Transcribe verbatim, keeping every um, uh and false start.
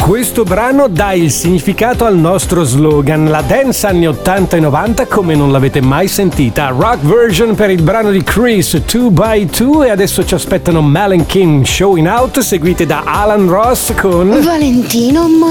Questo brano dà il significato al nostro slogan, la dance anni ottanta e novanta come non l'avete mai sentita. Rock version per il brano di Chris, two by two, e adesso ci aspettano Mel and Kim, Showing Out, seguite da Alan Ross con Valentino